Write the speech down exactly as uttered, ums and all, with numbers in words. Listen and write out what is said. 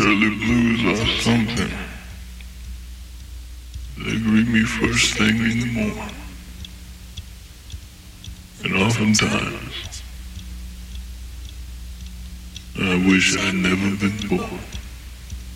early blues are something. They greet me first thing in the morning. And oftentimes, I wish I'd never been born.